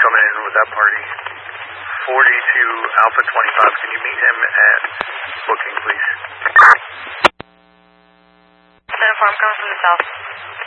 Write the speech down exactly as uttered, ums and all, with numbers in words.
coming in with that party. forty-two Alpha twenty-five, can you meet him at booking, please? ten four, I'm coming from the south.